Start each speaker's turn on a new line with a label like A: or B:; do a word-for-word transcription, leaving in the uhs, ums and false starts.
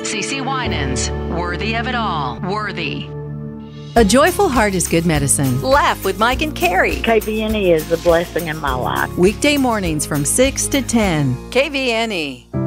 A: CeCe Winans, worthy of it all. Worthy.
B: A joyful heart is good medicine.
C: Laugh with Mike and Carrie.
D: K V N E is a blessing in my life.
B: Weekday mornings from six to ten.
C: K V N E.